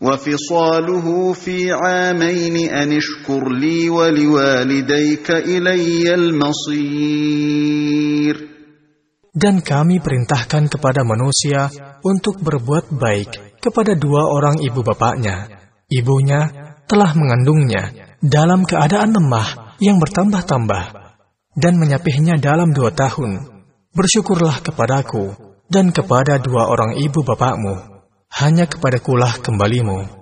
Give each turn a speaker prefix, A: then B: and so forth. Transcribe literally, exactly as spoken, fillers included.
A: وَفِصَالُهُ فِي عَامَيْنِ أَنِ اشْكُرْ لِي وَلِوَالِدَيْكَ إِلَيَّ الْمَصِيرُ.
B: Dan kami perintahkan kepada manusia untuk berbuat baik kepada dua orang ibu bapaknya. Ibunya telah mengandungnya dalam keadaan lemah yang bertambah-tambah dan menyapihnya dalam dua tahun. Bersyukurlah kepadaku dan kepada dua orang ibu bapakmu. Hanya kepadakulah kembalimu.